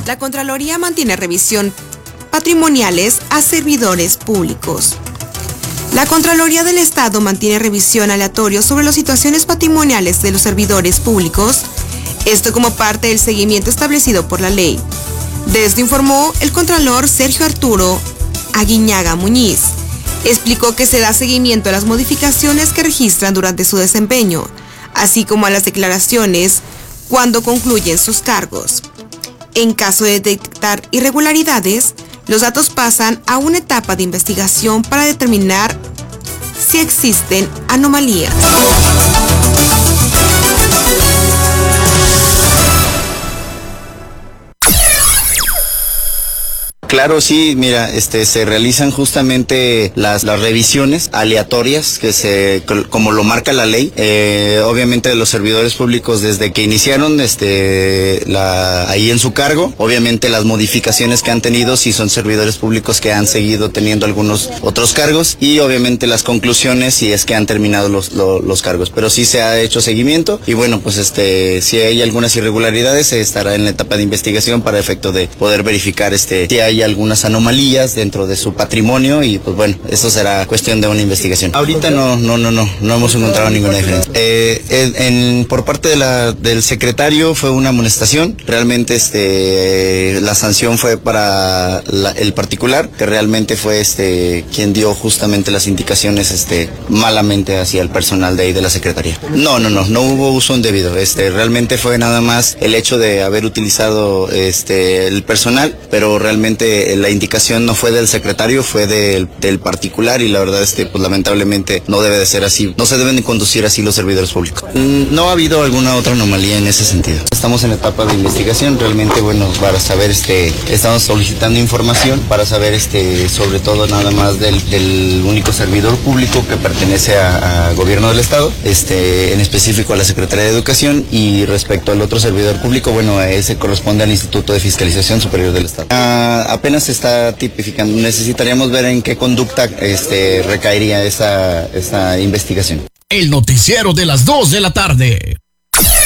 La Contraloría mantiene revisión patrimoniales a servidores públicos. La Contraloría del Estado mantiene revisión aleatoria sobre las situaciones patrimoniales de los servidores públicos, esto como parte del seguimiento establecido por la ley. De esto informó el Contralor Sergio Arturo Aguiñaga Muñiz. Explicó que se da seguimiento a las modificaciones que registran durante su desempeño, así como a las declaraciones cuando concluyen sus cargos. En caso de detectar irregularidades, los datos pasan a una etapa de investigación para determinar si existen anomalías. Claro, sí, mira, se realizan justamente las revisiones aleatorias como lo marca la ley. Obviamente los servidores públicos desde que iniciaron ahí en su cargo, obviamente las modificaciones que han tenido si son servidores públicos que han seguido teniendo algunos otros cargos y obviamente las conclusiones si es que han terminado los cargos, pero sí se ha hecho seguimiento y bueno, pues si hay algunas irregularidades se estará en la etapa de investigación para efecto de poder verificar si hay algunas anomalías dentro de su patrimonio y pues bueno, eso será cuestión de una investigación. Ahorita no hemos encontrado ninguna diferencia. Por parte del secretario fue una amonestación, realmente la sanción fue para el particular, que realmente fue quien dio justamente las indicaciones malamente hacia el personal de ahí de la secretaría. No hubo uso indebido, realmente fue nada más el hecho de haber utilizado el personal, pero realmente la indicación no fue del secretario, fue del particular y la verdad pues lamentablemente no debe de ser así, no se deben de conducir así los servidores públicos. No ha habido alguna otra anomalía en ese sentido. Estamos en etapa de investigación, realmente bueno, para saber estamos solicitando información para saber sobre todo nada más del único servidor público que pertenece a gobierno del estado, en específico a la Secretaría de Educación, y respecto al otro servidor público, bueno, ese corresponde al Instituto de Fiscalización Superior del Estado. Apenas se está tipificando, necesitaríamos ver en qué conducta recaería esa investigación. El noticiero de las 2 de la tarde.